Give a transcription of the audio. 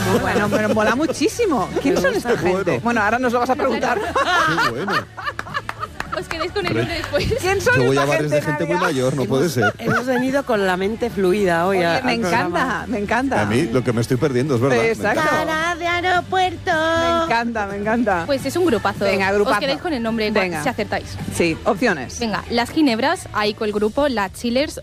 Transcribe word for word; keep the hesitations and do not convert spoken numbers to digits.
Bueno, pero mola muchísimo. ¿Quién son esta gente? Bueno. Bueno, ahora nos lo vas a preguntar. Qué bueno. Os quedéis con el nombre después. ¿Quién son Yo voy esta a bares gente, de gente muy Nadia? mayor, no puede ser. Hemos venido con la mente fluida hoy. Oye, a- me al programa. encanta, me encanta. A mí lo que me estoy perdiendo es verdad. me Exacto. encanta. Cara de aeropuerto. Me encanta, me encanta. Pues es un grupazo. Venga, grupazo. Os quedáis con el nombre Venga. si acertáis. Sí, opciones. Venga, Las Ginebras, ahí con el grupo, La Chillers